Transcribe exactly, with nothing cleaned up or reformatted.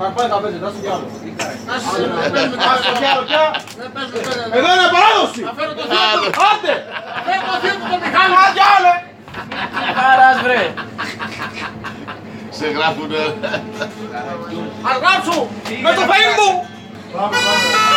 Πάει τα πέντε, δώσε κι άλλο. Εδώ είναι παράδοση! Άντε! Φέρω το θείο του τον Μιχάλη! Κι άλλο! Χαράς βρε. Σε γράφουνε. Αργάψου! Με το παιδί μου!